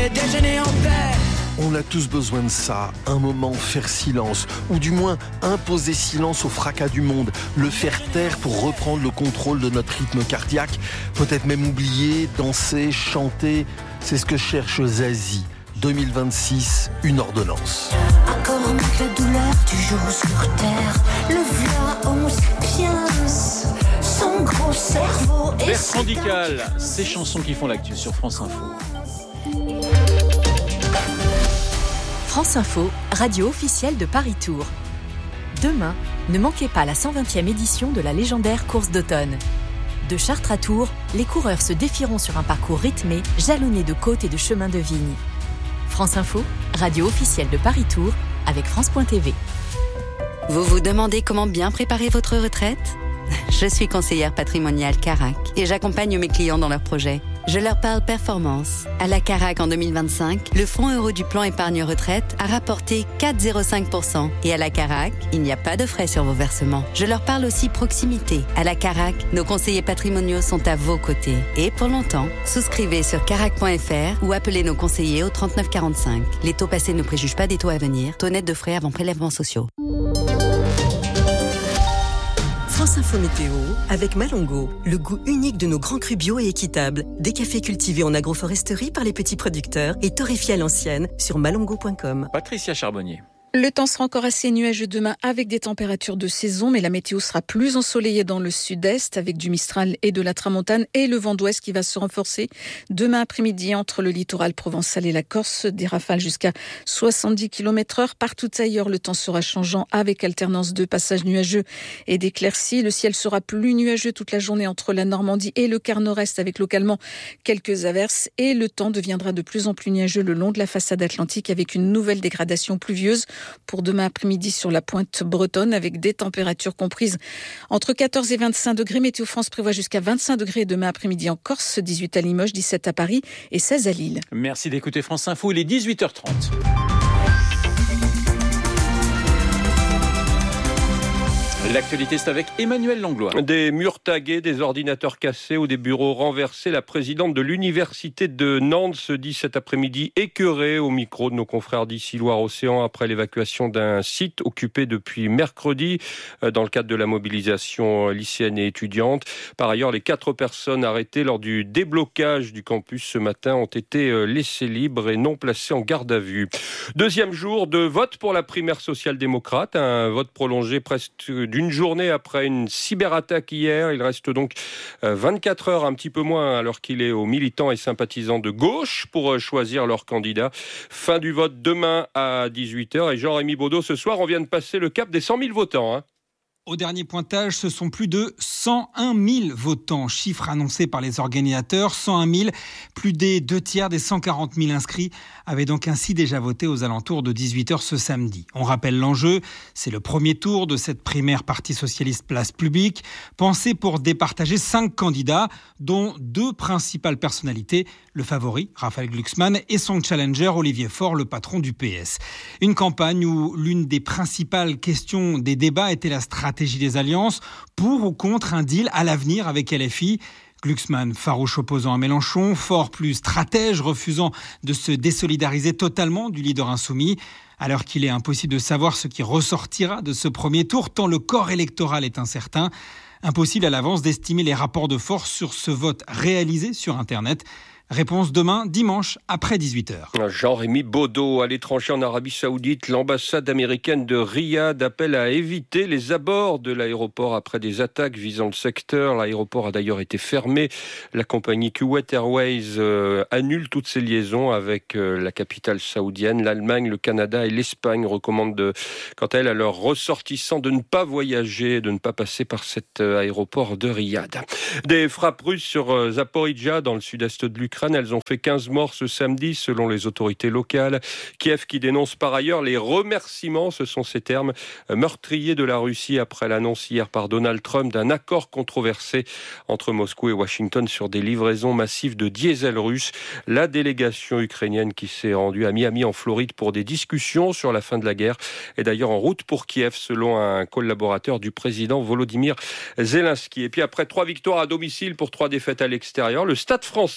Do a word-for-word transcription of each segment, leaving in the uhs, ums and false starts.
et déjeuner en paix. On a tous besoin de ça, un moment faire silence, ou du moins imposer silence au fracas du monde, le faire taire pour reprendre le contrôle de notre rythme cardiaque, peut-être même oublier, danser, chanter, c'est ce que cherche Zazie. deux mille vingt-six, une ordonnance. Encore manque la douleur du jour sur terre, le v'là on pièce, son gros cerveau et Bertrand Dical, ces chansons qui font l'actu sur France Info. France Info, radio officielle de Paris Tour. Demain, ne manquez pas la cent vingtième édition de la légendaire course d'automne. De Chartres à Tours, les coureurs se défieront sur un parcours rythmé, jalonné de côtes et de chemins de vigne. France Info, radio officielle de Paris Tour, avec France point T V. Vous vous demandez comment bien préparer votre retraite ? Je suis conseillère patrimoniale Carac et j'accompagne mes clients dans leurs projets. Je leur parle performance. À la Carac en deux mille vingt-cinq, le fonds euro du plan épargne retraite a rapporté quatre virgule zéro cinq pour cent. Et à la Carac, il n'y a pas de frais sur vos versements. Je leur parle aussi proximité. À la Carac, nos conseillers patrimoniaux sont à vos côtés. Et pour longtemps, souscrivez sur carac point f r ou appelez nos conseillers au trente-neuf quarante-cinq. Les taux passés ne préjugent pas des taux à venir. Taux net de frais avant prélèvements sociaux. France Info Météo, avec Malongo, le goût unique de nos grands crus bio et équitables. Des cafés cultivés en agroforesterie par les petits producteurs et torréfiés à l'ancienne sur malongo point com. Patricia Charbonnier. Le temps sera encore assez nuageux demain avec des températures de saison, mais la météo sera plus ensoleillée dans le sud-est avec du Mistral et de la Tramontane et le vent d'ouest qui va se renforcer demain après-midi entre le littoral provençal et la Corse, des rafales jusqu'à soixante-dix kilomètres heure. Partout ailleurs, le temps sera changeant avec alternance de passages nuageux et d'éclaircies. Le ciel sera plus nuageux toute la journée entre la Normandie et le quart nord-est avec localement quelques averses et le temps deviendra de plus en plus nuageux le long de la façade atlantique avec une nouvelle dégradation pluvieuse pour demain après-midi sur la pointe bretonne avec des températures comprises entre quatorze et vingt-cinq degrés. Météo France prévoit jusqu'à vingt-cinq degrés demain après-midi en Corse, dix-huit à Limoges, dix-sept à Paris et seize à Lille. Merci d'écouter France Info, il est dix-huit heures trente. L'actualité, c'est avec Emmanuel Langlois. Des murs tagués, des ordinateurs cassés ou des bureaux renversés. La présidente de l'université de Nantes se dit cet après-midi écœurée au micro de nos confrères d'ici Loire-Océan après l'évacuation d'un site occupé depuis mercredi dans le cadre de la mobilisation lycéenne et étudiante. Par ailleurs, les quatre personnes arrêtées lors du déblocage du campus ce matin ont été laissées libres et non placées en garde à vue. Deuxième jour de vote pour la primaire social-démocrate, un vote prolongé presque d'une Une journée après une cyberattaque hier. Il reste donc vingt-quatre heures, un petit peu moins, alors qu'il est aux militants et sympathisants de gauche pour choisir leur candidat. Fin du vote demain à dix-huit heures. Et Jean-Rémy Baudot, ce soir, on vient de passer le cap des cent mille votants. Hein. Au dernier pointage, ce sont plus de cent un mille votants, chiffre annoncé par les organisateurs. cent un mille, plus des deux tiers des cent quarante mille inscrits avaient donc ainsi déjà voté aux alentours de dix-huit heures ce samedi. On rappelle l'enjeu, c'est le premier tour de cette primaire Parti Socialiste Place Publique, pensée pour départager cinq candidats, dont deux principales personnalités, le favori, Raphaël Glucksmann, et son challenger, Olivier Faure, le patron du P S. Une campagne où l'une des principales questions des débats était la stratégie des alliances, pour ou contre un deal à l'avenir avec L F I. Glucksmann, farouche opposant à Mélenchon, Faure plus stratège, refusant de se désolidariser totalement du leader insoumis. Alors qu'il est impossible de savoir ce qui ressortira de ce premier tour, tant le corps électoral est incertain. Impossible à l'avance d'estimer les rapports de force sur ce vote réalisé sur Internet. Réponse demain, dimanche, après dix-huit heures. Jean-Rémy Baudot, à l'étranger en Arabie Saoudite, l'ambassade américaine de Riyad appelle à éviter les abords de l'aéroport après des attaques visant le secteur. L'aéroport a d'ailleurs été fermé. La compagnie Kuwait Airways euh, annule toutes ses liaisons avec euh, la capitale saoudienne. L'Allemagne, le Canada et l'Espagne recommandent, de, quant à elles, à leurs ressortissants de ne pas voyager, de ne pas passer par cet euh, aéroport de Riyad. Des frappes russes sur euh, Zaporijjia, dans le sud-est de l'Ukraine. Elles ont fait quinze morts ce samedi, selon les autorités locales. Kiev qui dénonce par ailleurs les remerciements, ce sont ces termes, meurtriers de la Russie après l'annonce hier par Donald Trump d'un accord controversé entre Moscou et Washington sur des livraisons massives de diesel russe. La délégation ukrainienne qui s'est rendue à Miami en Floride pour des discussions sur la fin de la guerre est d'ailleurs en route pour Kiev, selon un collaborateur du président Volodymyr Zelensky. Et puis après trois victoires à domicile pour trois défaites à l'extérieur, le Stade français s'impose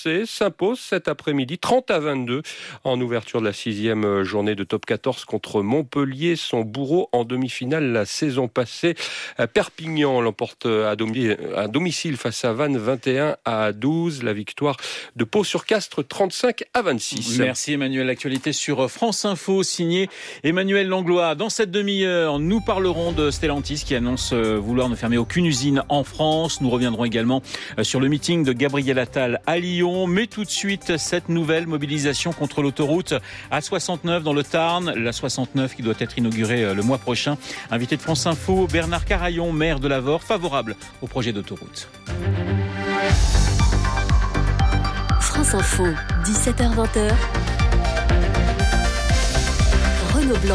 s'impose cet après-midi, trente à vingt-deux, en ouverture de la sixième journée de top quatorze contre Montpellier, son bourreau en demi-finale la saison passée. Perpignan l'emporte à domicile face à Vannes, vingt et un à douze. La victoire de Pau-sur-Castres, trente-cinq à vingt-six. Merci Emmanuel. L'actualité sur France Info, signé Emmanuel Langlois. Dans cette demi-heure, nous parlerons de Stellantis qui annonce vouloir ne fermer aucune usine en France. Nous reviendrons également sur le meeting de Gabriel Attal à Lyon. Mais tout de suite, cette nouvelle mobilisation contre l'autoroute A soixante-neuf dans le Tarn. La soixante-neuf qui doit être inaugurée le mois prochain. Invité de France Info, Bernard Carayon, maire de Lavore, favorable au projet d'autoroute. France Info, dix-sept heures vingt. Renaud Blanc.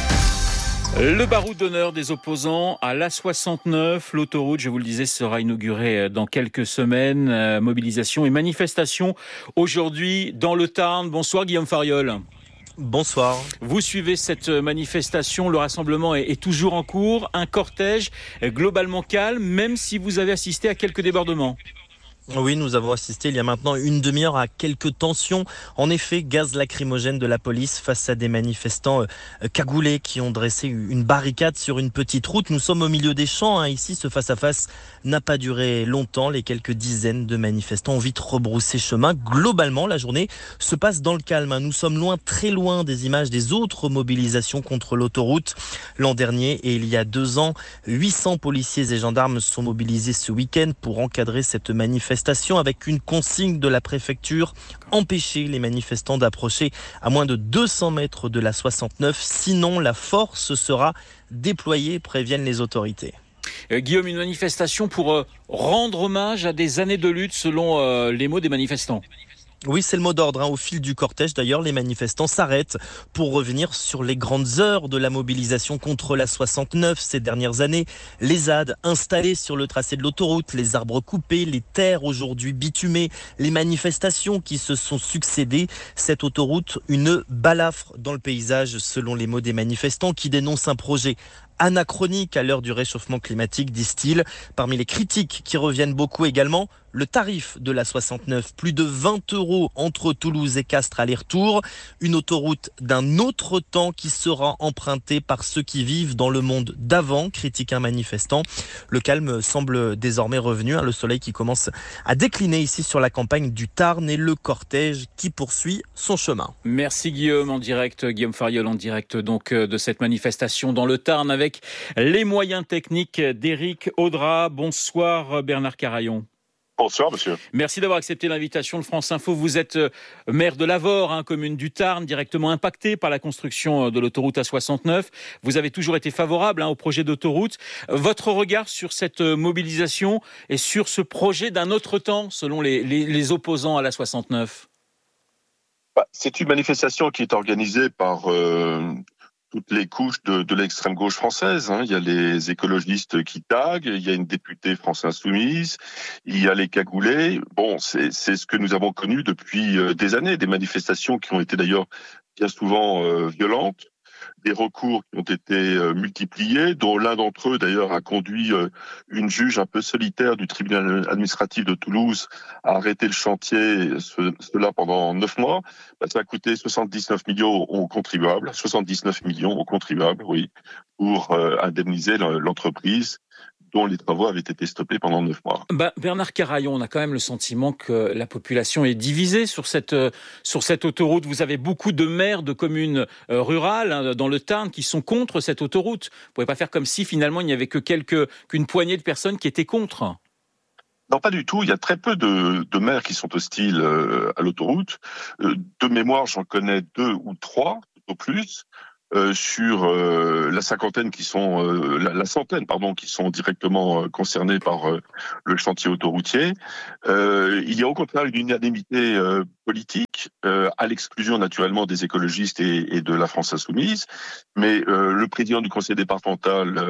Le baroud d'honneur des opposants à l'A soixante-neuf. L'autoroute, je vous le disais, sera inaugurée dans quelques semaines. Euh, mobilisation et manifestation aujourd'hui dans le Tarn. Bonsoir Guillaume Fariol. Bonsoir. Vous suivez cette manifestation. Le rassemblement est, est toujours en cours. Un cortège globalement calme, même si vous avez assisté à quelques débordements. Oui, nous avons assisté il y a maintenant une demi-heure à quelques tensions. En effet, gaz lacrymogène de la police face à des manifestants cagoulés qui ont dressé une barricade sur une petite route. Nous sommes au milieu des champs. Hein. Ici, ce face-à-face n'a pas duré longtemps. Les quelques dizaines de manifestants ont vite rebroussé chemin. Globalement, la journée se passe dans le calme. Nous sommes loin, très loin des images des autres mobilisations contre l'autoroute. L'an dernier et il y a deux ans, huit cents policiers et gendarmes sont mobilisés ce week-end pour encadrer cette manifestation avec une consigne de la préfecture, empêcher les manifestants d'approcher à moins de deux cents mètres de la soixante-neuf, sinon la force sera déployée, préviennent les autorités. Euh, Guillaume, une manifestation pour euh, rendre hommage à des années de lutte selon euh, les mots des manifestants. Oui, c'est le mot d'ordre. Hein. Au fil du cortège, d'ailleurs, les manifestants s'arrêtent pour revenir sur les grandes heures de la mobilisation contre la soixante-neuf ces dernières années. Les Z A D installés sur le tracé de l'autoroute, les arbres coupés, les terres aujourd'hui bitumées, les manifestations qui se sont succédées. Cette autoroute, une balafre dans le paysage, selon les mots des manifestants qui dénoncent un projet anachronique à l'heure du réchauffement climatique, disent-ils. Parmi les critiques qui reviennent beaucoup également, le tarif de la soixante-neuf, plus de vingt euros entre Toulouse et Castres aller-retour. Une autoroute d'un autre temps qui sera empruntée par ceux qui vivent dans le monde d'avant, critique un manifestant. Le calme semble désormais revenu, hein, le soleil qui commence à décliner ici sur la campagne du Tarn et le cortège qui poursuit son chemin. Merci Guillaume, en direct, Guillaume Fariol en direct donc de cette manifestation dans le Tarn avec les moyens techniques d'Éric Audra. Bonsoir Bernard Carayon. Bonsoir, monsieur. Merci d'avoir accepté l'invitation de France Info. Vous êtes maire de Lavore, hein, commune du Tarn, directement impactée par la construction de l'autoroute A soixante-neuf. Vous avez toujours été favorable hein, au projet d'autoroute. Votre regard sur cette mobilisation et sur ce projet d'un autre temps, selon les, les, les opposants à l'A soixante-neuf? Bah, c'est une manifestation qui est organisée par euh, toutes les couches de, de l'extrême gauche française. Hein. Il y a les écologistes qui taguent, il y a une députée France Insoumise, il y a les cagoulés. Bon, c'est, c'est ce que nous avons connu depuis euh, des années, des manifestations qui ont été d'ailleurs bien souvent euh, violentes, des recours qui ont été euh, multipliés, dont l'un d'entre eux d'ailleurs a conduit euh, une juge un peu solitaire du tribunal administratif de Toulouse à arrêter le chantier, ce, cela pendant neuf mois. Bah, ça a coûté soixante-dix-neuf millions aux contribuables, soixante-dix-neuf millions aux contribuables, oui, pour euh, indemniser l'entreprise dont les travaux avaient été stoppés pendant neuf mois. Bah, Bernard Carayon, on a quand même le sentiment que la population est divisée sur cette, sur cette autoroute. Vous avez beaucoup de maires de communes euh, rurales hein, dans le Tarn qui sont contre cette autoroute. Vous ne pouvez pas faire comme si finalement il n'y avait que quelques, qu'une poignée de personnes qui étaient contre. Non, pas du tout. Il y a très peu de, de maires qui sont hostiles euh, à l'autoroute. Euh, de mémoire, j'en connais deux ou trois, au plus. Euh, sur euh, la cinquantaine qui sont euh, la, la centaine pardon qui sont directement euh, concernés par euh, le chantier autoroutier. Euh, il y a au contraire une unanimité euh, politique euh, à l'exclusion naturellement des écologistes et, et de la France Insoumise, mais euh, le président du conseil départemental euh,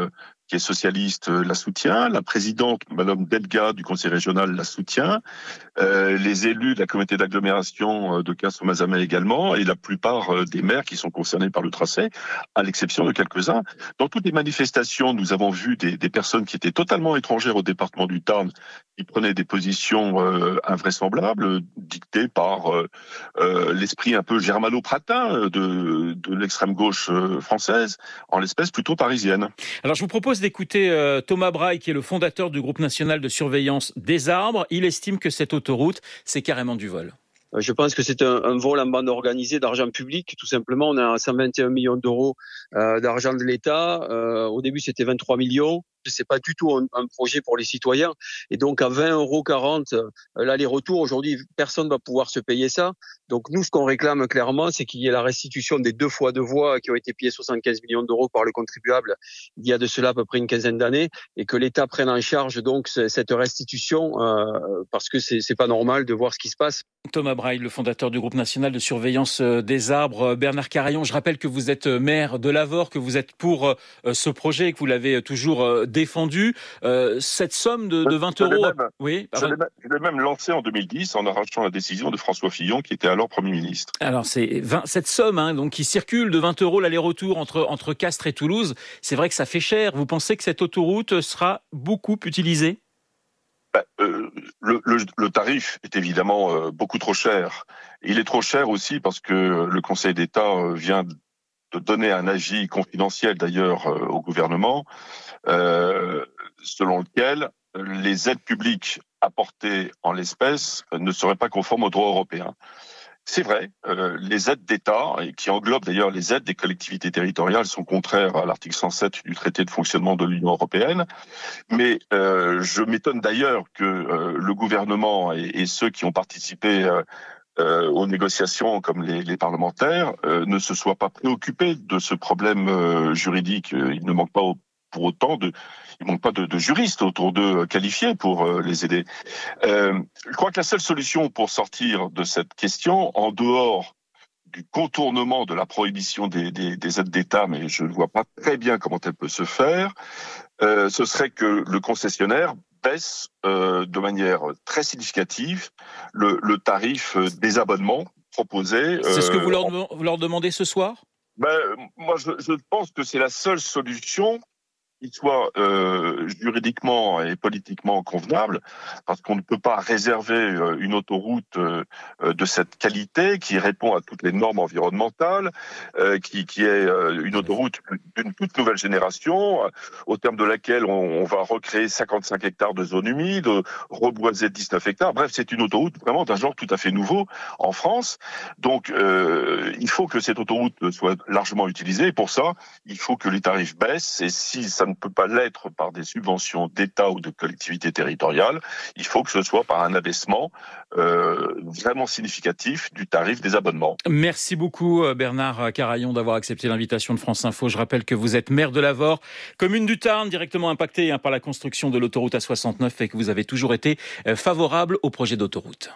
qui est socialiste, la soutient. La présidente, Madame Delga, du conseil régional, la soutient. Euh, les élus de la communauté d'agglomération de Castres-Mazamet également, et la plupart des maires qui sont concernés par le tracé, à l'exception de quelques-uns. Dans toutes les manifestations, nous avons vu des, des personnes qui étaient totalement étrangères au département du Tarn, qui prenaient des positions euh, invraisemblables, dictées par euh, euh, l'esprit un peu germano-pratin de, de l'extrême gauche française, en l'espèce plutôt parisienne. Alors je vous propose d'écouter euh, Thomas Braille, qui est le fondateur du groupe national de surveillance des arbres. Il estime que cette autoroute, c'est carrément du vol. Je pense que c'est un, un vol en bande organisée d'argent public. Tout simplement, on a cent vingt et un millions d'euros euh, d'argent de l'État. Euh, au début, c'était vingt-trois millions. C'est pas du tout un, un projet pour les citoyens. Et donc, à vingt euros quarante euh, l'aller-retour, aujourd'hui, personne va pouvoir se payer ça. Donc, nous, ce qu'on réclame clairement, c'est qu'il y ait la restitution des deux fois de voies qui ont été payées soixante-quinze millions d'euros par le contribuable il y a de cela à peu près une quinzaine d'années, et que l'État prenne en charge donc cette restitution euh, parce que c'est, c'est pas normal de voir ce qui se passe. Thomas Braille, le fondateur du groupe national de surveillance des arbres. Bernard Carayon, je rappelle que vous êtes maire de Lavore, que vous êtes pour ce projet et que vous l'avez toujours défendu. Euh, cette somme de, de vingt euros... Même, oui, je, l'ai même, je l'ai même lancé en deux mille dix en arrachant la décision de François Fillon, qui était alors Premier ministre. Alors, c'est vingt, cette somme hein, donc, qui circule de vingt euros l'aller-retour entre, entre Castres et Toulouse, c'est vrai que ça fait cher. Vous pensez que cette autoroute sera beaucoup utilisée ? Ben, euh, le, le, le tarif est évidemment euh, beaucoup trop cher. Il est trop cher aussi parce que le Conseil d'État euh, vient de donner un avis confidentiel d'ailleurs euh, au gouvernement, euh, selon lequel les aides publiques apportées en l'espèce ne seraient pas conformes au droit européen. C'est vrai, euh, les aides d'État, et qui englobent d'ailleurs les aides des collectivités territoriales, sont contraires à l'article cent sept du traité de fonctionnement de l'Union européenne. Mais euh, je m'étonne d'ailleurs que euh, le gouvernement et, et ceux qui ont participé euh, euh, aux négociations, comme les, les parlementaires, euh, ne se soient pas préoccupés de ce problème euh, juridique. Il ne manque pas au pour autant de, il manque pas de, de juristes autour d'eux qualifiés pour euh, les aider. Euh, je crois que la seule solution pour sortir de cette question, en dehors du contournement de la prohibition des, des, des aides d'État, mais je ne vois pas très bien comment elle peut se faire, euh, ce serait que le concessionnaire baisse euh, de manière très significative le, le tarif des abonnements proposés. C'est euh, ce que vous leur, en... vous leur demandez ce soir ? Ben, moi, je, je pense que c'est la seule solution qui soit euh, juridiquement et politiquement convenable, parce qu'on ne peut pas réserver euh, une autoroute euh, de cette qualité qui répond à toutes les normes environnementales, euh, qui, qui est euh, une autoroute d'une toute nouvelle génération, euh, au terme de laquelle on, on va recréer cinquante-cinq hectares de zones humides, reboiser dix-neuf hectares. Bref, c'est une autoroute vraiment d'un genre tout à fait nouveau en France. Donc, euh, il faut que cette autoroute soit largement utilisée. Et pour ça, il faut que les tarifs baissent. Et si ça ne peut pas l'être par des subventions d'État ou de collectivités territoriales, il faut que ce soit par un abaissement euh, vraiment significatif du tarif des abonnements. Merci beaucoup Bernard Carayon d'avoir accepté l'invitation de France Info. Je rappelle que vous êtes maire de Lavore, commune du Tarn, directement impactée hein, par la construction de l'autoroute A soixante-neuf, et que vous avez toujours été favorable au projet d'autoroute.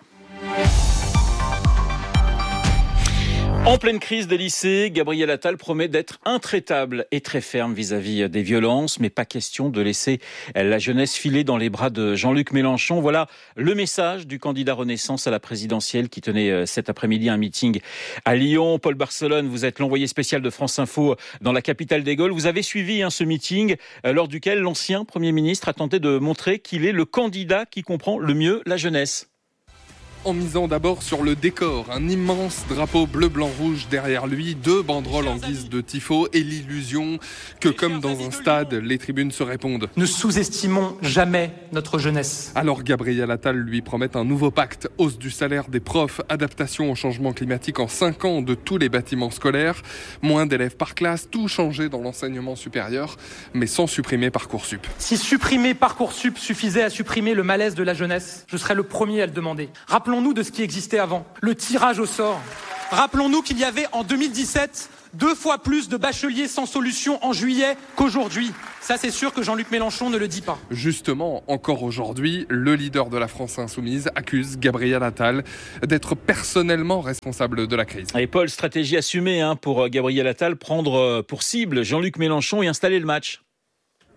En pleine crise des lycées, Gabriel Attal promet d'être intraitable et très ferme vis-à-vis des violences, mais pas question de laisser la jeunesse filer dans les bras de Jean-Luc Mélenchon. Voilà le message du candidat Renaissance à la présidentielle qui tenait cet après-midi un meeting à Lyon. Paul Barcelone, vous êtes l'envoyé spécial de France Info dans la capitale des Gaules. Vous avez suivi hein, ce meeting lors duquel l'ancien Premier ministre a tenté de montrer qu'il est le candidat qui comprend le mieux la jeunesse. En misant d'abord sur le décor, un immense drapeau bleu-blanc-rouge derrière lui, deux banderoles en guise de tifo et l'illusion que, comme dans un stade, les tribunes se répondent. Ne sous-estimons jamais notre jeunesse. Alors Gabriel Attal lui promet un nouveau pacte, hausse du salaire des profs, adaptation au changement climatique en cinq ans de tous les bâtiments scolaires, moins d'élèves par classe, tout changer dans l'enseignement supérieur, mais sans supprimer Parcoursup. Si supprimer Parcoursup suffisait à supprimer le malaise de la jeunesse, je serais le premier à le demander. Rappelons Rappelons-nous de ce qui existait avant, le tirage au sort. Rappelons-nous qu'il y avait en deux mille dix-sept deux fois plus de bacheliers sans solution en juillet qu'aujourd'hui. Ça, c'est sûr que Jean-Luc Mélenchon ne le dit pas. Justement, encore aujourd'hui, le leader de la France Insoumise accuse Gabriel Attal d'être personnellement responsable de la crise. Et Paul, stratégie assumée hein, pour Gabriel Attal, prendre pour cible Jean-Luc Mélenchon et installer le match.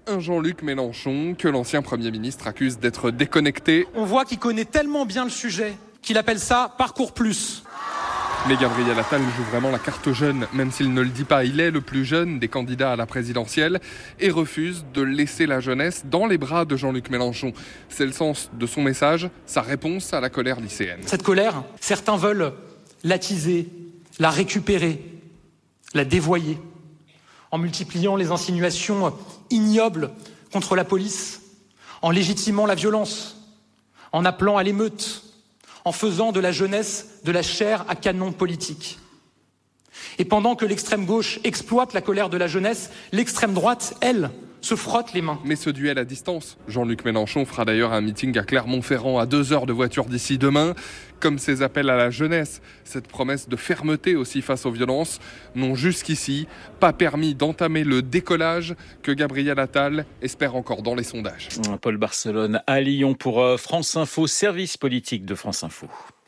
un Jean-Luc Mélenchon que l'ancien Premier ministre accuse d'être déconnecté. On voit qu'il connaît tellement bien le sujet qu'il appelle ça « Parcours Plus ». Mais Gabriel Attal joue vraiment la carte jeune, même s'il ne le dit pas. Il est le plus jeune des candidats à la présidentielle et refuse de laisser la jeunesse dans les bras de Jean-Luc Mélenchon. C'est le sens de son message, sa réponse à la colère lycéenne. Cette colère, certains veulent l'attiser, la récupérer, la dévoyer, en multipliant les insinuations ignobles contre la police, en légitimant la violence, en appelant à l'émeute, en faisant de la jeunesse de la chair à canon politique. Et pendant que l'extrême gauche exploite la colère de la jeunesse, l'extrême droite, elle, se frotte les mains. Mais ce duel à distance, Jean-Luc Mélenchon fera d'ailleurs un meeting à Clermont-Ferrand à deux heures de voiture d'ici demain. Comme ses appels à la jeunesse, cette promesse de fermeté aussi face aux violences n'ont jusqu'ici pas permis d'entamer le décollage que Gabriel Attal espère encore dans les sondages. Paul Barcelone à Lyon pour France Info, service politique de France Info.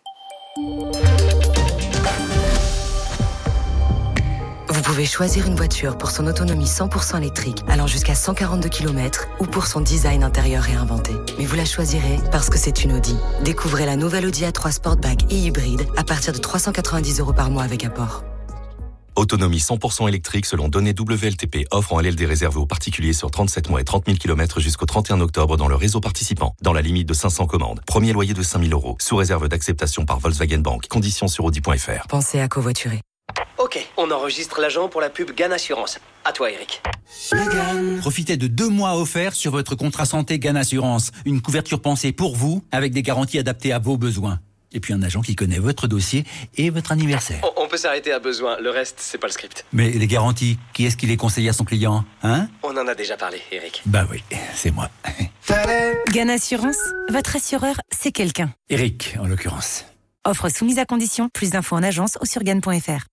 Vous pouvez choisir une voiture pour son autonomie cent pour cent électrique, allant jusqu'à cent quarante-deux kilomètres, ou pour son design intérieur réinventé. Mais vous la choisirez parce que c'est une Audi. Découvrez la nouvelle Audi A trois Sportback et hybride à partir de trois cent quatre-vingt-dix euros par mois avec apport. Autonomie cent pour cent électrique selon données W L T P. Offre en L L D réservée aux particuliers sur trente-sept mois et trente mille kilomètres jusqu'au trente et un octobre dans le réseau participant. Dans la limite de cinq cents commandes. Premier loyer de cinq mille euros. Sous réserve d'acceptation par Volkswagen Bank. Conditions sur audi point f r. Pensez à covoiturer. Ok, on enregistre l'agent pour la pub Gann Assurance. À toi, Eric. Profitez de deux mois offerts sur votre contrat santé Gann Assurance. Une couverture pensée pour vous, avec des garanties adaptées à vos besoins. Et puis un agent qui connaît votre dossier et votre anniversaire. On, on peut s'arrêter à besoin, le reste, c'est pas le script. Mais les garanties, qui est-ce qui les conseille à son client, hein? On en a déjà parlé, Eric. Bah oui, c'est moi. Gann Assurance, votre assureur, c'est quelqu'un. Eric, en l'occurrence. Offre soumise à condition, plus d'infos en agence ou sur gann point f r.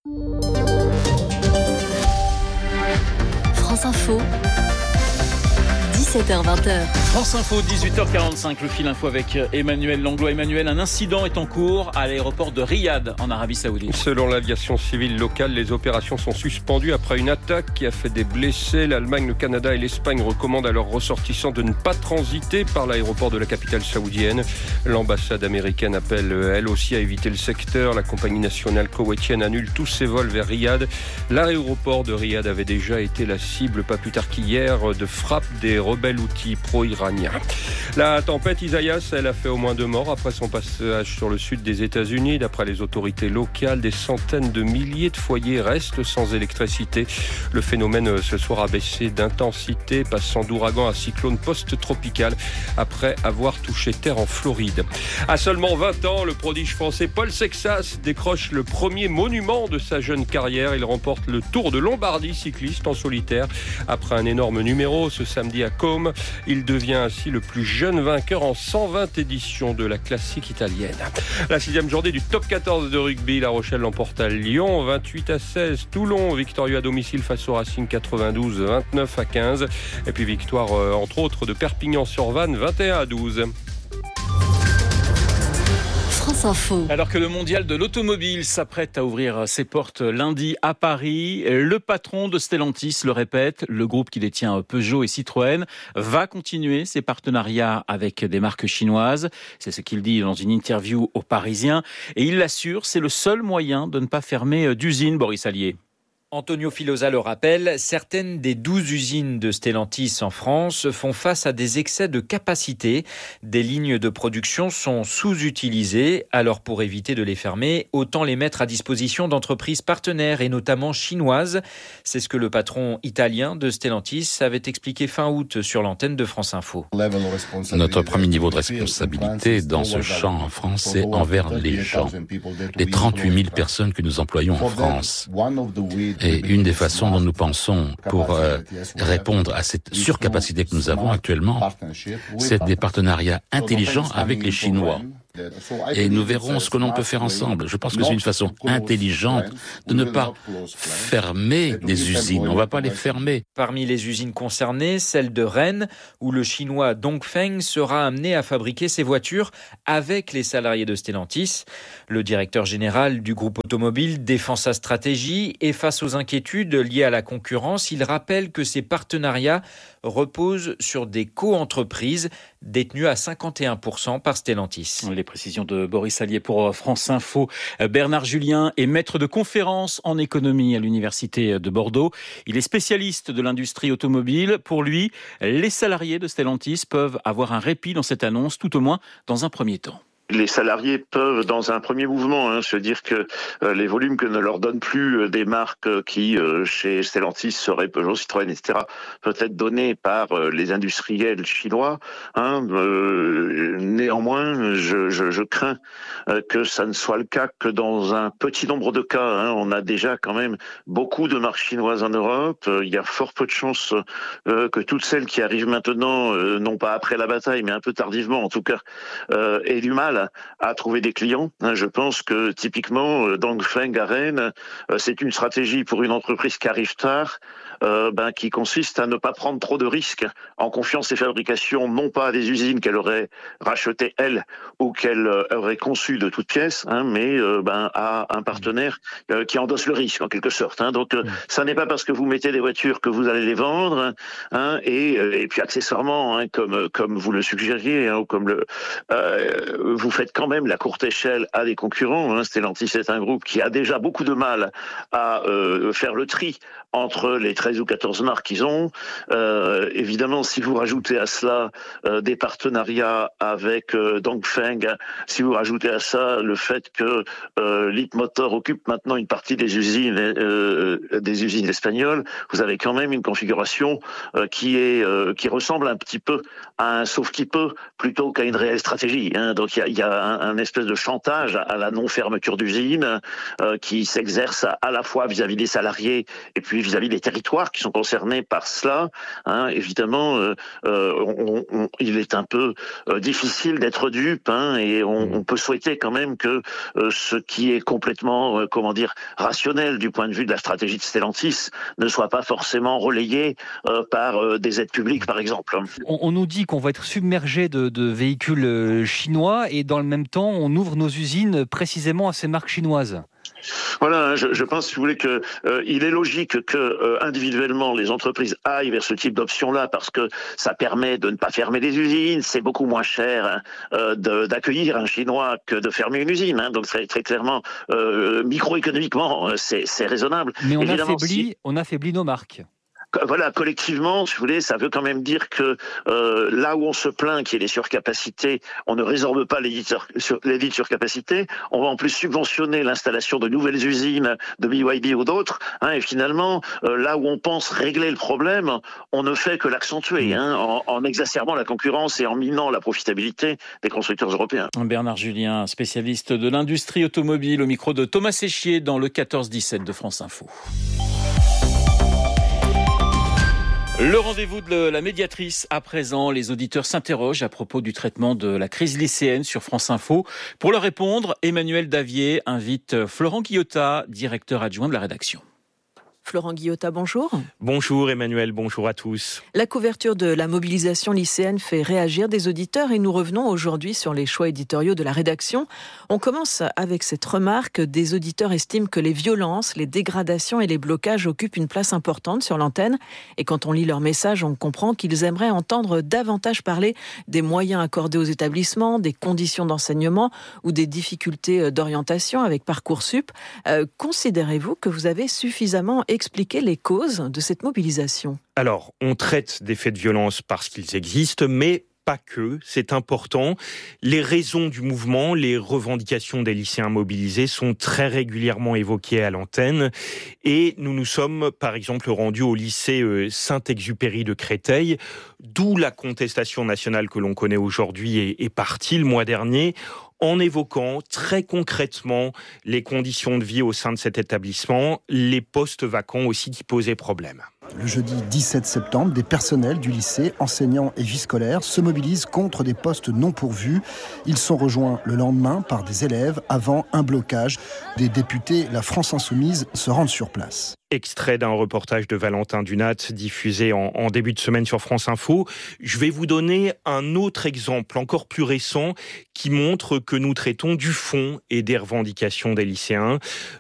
France Info, dix-sept heures vingt. France Info, dix-huit heures quarante-cinq, le fil info avec Emmanuel Langlois. Emmanuel, un incident est en cours à l'aéroport de Riyad, en Arabie Saoudite. Selon l'aviation civile locale, les opérations sont suspendues après une attaque qui a fait des blessés. L'Allemagne, le Canada et l'Espagne recommandent à leurs ressortissants de ne pas transiter par l'aéroport de la capitale saoudienne. L'ambassade américaine appelle elle aussi à éviter le secteur. La compagnie nationale koweïtienne annule tous ses vols vers Riyad. L'aéroport de Riyad avait déjà été la cible, pas plus tard qu'hier, de frappes des rebelles houthis pro-iraniens. La tempête Isaias, elle a fait au moins deux morts après son passage sur le sud des États-Unis. D'après les autorités locales, des centaines de milliers de foyers restent sans électricité. Le phénomène ce soir a baissé d'intensité, passant d'ouragan à cyclone post-tropical après avoir touché terre en Floride. À seulement vingt ans, le prodige français Paul Sexas décroche le premier monument de sa jeune carrière. Il remporte le Tour de Lombardie cycliste en solitaire. Après un énorme numéro ce samedi à Côme, il devient ainsi le plus jeune vainqueur en cent vingt éditions de la classique italienne. La sixième journée du top quatorze de rugby, La Rochelle l'emporte à Lyon, vingt-huit à seize. Toulon, victorieux à domicile face au Racing, quatre-vingt-douze, vingt-neuf à quinze. Et puis victoire, euh, entre autres, de Perpignan-sur-Vanne, vingt et un à douze. France Info. Alors que le mondial de l'automobile s'apprête à ouvrir ses portes lundi à Paris, le patron de Stellantis le répète, le groupe qui détient Peugeot et Citroën va continuer ses partenariats avec des marques chinoises. C'est ce qu'il dit dans une interview aux Parisiens. Et il l'assure, c'est le seul moyen de ne pas fermer d'usine, Boris Allier. Antonio Filosa le rappelle, certaines des douze usines de Stellantis en France font face à des excès de capacité. Des lignes de production sont sous-utilisées. Alors pour éviter de les fermer, autant les mettre à disposition d'entreprises partenaires et notamment chinoises. C'est ce que le patron italien de Stellantis avait expliqué fin août sur l'antenne de France Info. Notre premier niveau de responsabilité dans ce champ en France, c'est envers les gens. Les trente-huit mille personnes que nous employons en France. Et une des façons dont nous pensons pour euh, répondre à cette surcapacité que nous avons actuellement, c'est des partenariats intelligents avec les Chinois. Et nous verrons ce que l'on peut faire ensemble. Je pense que c'est une façon intelligente de ne pas fermer des usines. On ne va pas les fermer. Parmi les usines concernées, celle de Rennes, où le chinois Dongfeng sera amené à fabriquer ses voitures avec les salariés de Stellantis. Le directeur général du groupe automobile défend sa stratégie et face aux inquiétudes liées à la concurrence, il rappelle que ces partenariats repose sur des co-entreprises détenues à cinquante et un pour cent par Stellantis. Les précisions de Boris Allier pour France Info. Bernard Julien est maître de conférences en économie à l'Université de Bordeaux. Il est spécialiste de l'industrie automobile. Pour lui, les salariés de Stellantis peuvent avoir un répit dans cette annonce, tout au moins dans un premier temps. Les salariés peuvent, dans un premier mouvement, hein, se dire que euh, les volumes que ne leur donnent plus euh, des marques euh, qui, euh, chez Stellantis, seraient Peugeot, Citroën, et cetera, peut être données par euh, les industriels chinois. Hein, euh, néanmoins, je, je, je crains euh, que ça ne soit le cas que dans un petit nombre de cas. Hein. On a déjà quand même beaucoup de marques chinoises en Europe. Euh, il y a fort peu de chances euh, que toutes celles qui arrivent maintenant, euh, non pas après la bataille, mais un peu tardivement en tout cas, euh, aient du mal à trouver des clients. Je pense que typiquement, Dongfeng à Rennes, c'est une stratégie pour une entreprise qui arrive tard, euh, ben, qui consiste à ne pas prendre trop de risques en confiant ses fabrications non pas à des usines qu'elle aurait rachetées elle ou qu'elle aurait conçues de toutes pièces, hein, mais euh, ben, à un partenaire euh, qui endosse le risque en quelque sorte. Hein. Donc, euh, ça n'est pas parce que vous mettez des voitures que vous allez les vendre, hein, et, et puis accessoirement, hein, comme comme vous le suggériez, hein, ou comme le euh, vous faites quand même la courte échelle à des concurrents. Hein. Stellantis est un groupe qui a déjà beaucoup de mal à euh, faire le tri entre les treize ou quatorze marques qu'ils ont. Euh, évidemment, si vous rajoutez à cela euh, des partenariats avec euh, Dongfeng, si vous rajoutez à ça le fait que euh, Leapmotor occupe maintenant une partie des usines euh, des usines espagnoles, vous avez quand même une configuration euh, qui est euh, qui ressemble un petit peu à un sauf qui peut plutôt qu'à une réelle stratégie. Hein. Donc il y a, y a un, un espèce de chantage à la non-fermeture d'usines euh, qui s'exerce à, à la fois vis-à-vis des salariés et puis vis-à-vis des territoires qui sont concernés par cela. Hein. Évidemment, euh, euh, on, on, il est un peu euh, difficile d'être dupe, hein, et on, on peut souhaiter quand même que euh, ce qui est complètement, euh, comment dire, rationnel du point de vue de la stratégie de Stellantis ne soit pas forcément relayé euh, par euh, des aides publiques, par exemple. On, on nous dit qu'on va être submergé de, de véhicules chinois et dans le même temps, on ouvre nos usines précisément à ces marques chinoises. Voilà, je, je pense, si vous voulez, que euh, il est logique que euh, individuellement les entreprises aillent vers ce type d'option-là parce que ça permet de ne pas fermer les usines. C'est beaucoup moins cher, hein, euh, de, d'accueillir un Chinois que de fermer une usine. Hein, donc très, très clairement, euh, microéconomiquement, c'est, c'est raisonnable. Mais on Évidemment, affaiblit, si... on affaiblit nos marques. Voilà, collectivement, si vous voulez, ça veut quand même dire que euh, là où on se plaint qu'il y ait des surcapacités, on ne résorbe pas les dites sur, surcapacités. On va en plus subventionner l'installation de nouvelles usines de B Y D ou d'autres. Hein, et finalement, euh, là où on pense régler le problème, on ne fait que l'accentuer, hein, en, en exacerbant la concurrence et en minant la profitabilité des constructeurs européens. Bernard Julien, spécialiste de l'industrie automobile, au micro de Thomas Séchier dans le quatorze dix-sept de France Info. Le rendez-vous de la médiatrice. À présent, les auditeurs s'interrogent à propos du traitement de la crise lycéenne sur France Info. Pour leur répondre, Emmanuel Davier invite Florent Guillotat, directeur adjoint de la rédaction. Florent Guillotat, bonjour. Bonjour Emmanuel, bonjour à tous. La couverture de la mobilisation lycéenne fait réagir des auditeurs et nous revenons aujourd'hui sur les choix éditoriaux de la rédaction. On commence avec cette remarque. Des auditeurs estiment que les violences, les dégradations et les blocages occupent une place importante sur l'antenne. Et quand on lit leur message, on comprend qu'ils aimeraient entendre davantage parler des moyens accordés aux établissements, des conditions d'enseignement ou des difficultés d'orientation avec Parcoursup. Euh, considérez-vous que vous avez suffisamment expliquer les causes de cette mobilisation? Alors, on traite des faits de violence parce qu'ils existent, mais pas que, c'est important. Les raisons du mouvement, les revendications des lycéens mobilisés sont très régulièrement évoquées à l'antenne. Et nous nous sommes, par exemple, rendus au lycée Saint-Exupéry de Créteil, d'où la contestation nationale que l'on connaît aujourd'hui est, est partie le mois dernier, en évoquant très concrètement les conditions de vie au sein de cet établissement, les postes vacants aussi qui posaient problème. Le jeudi dix-sept septembre, des personnels du lycée, enseignants et vie scolaire, se mobilisent contre des postes non pourvus. Ils sont rejoints le lendemain par des élèves avant un blocage. Des députés, la France Insoumise, se rendent sur place. Extrait d'un reportage de Valentin Dunat diffusé en, en début de semaine sur France Info. Je vais vous donner un autre exemple encore plus récent qui montre que nous traitons du fond et des revendications des lycéens.